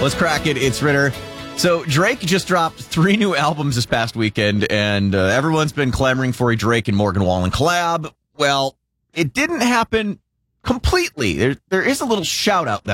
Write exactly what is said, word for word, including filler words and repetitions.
Let's crack it. It's Ritter. So Drake just dropped three new albums this past weekend, and uh, everyone's been clamoring for a Drake and Morgan Wallen collab. Well, it didn't happen completely. There, there is a little shout out, though.